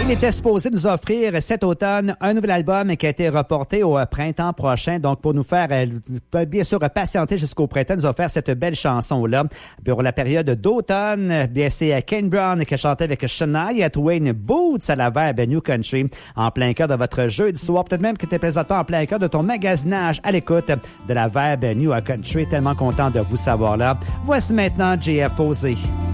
Il était supposé nous offrir cet automne un nouvel album qui a été reporté au printemps prochain. Donc, pour nous faire, bien sûr, patienter jusqu'au printemps, nous a offert cette belle chanson-là. Pour la période d'automne, bien, c'est Kane Brown qui a chanté avec Shania Twain, Boots à la Vibe New Country, en plein cœur de votre jeudi soir. Peut-être même que tu es présentement en plein cœur de ton magasinage à l'écoute de la Vibe New Country. Tellement content de vous savoir là. Voici maintenant JF Posé.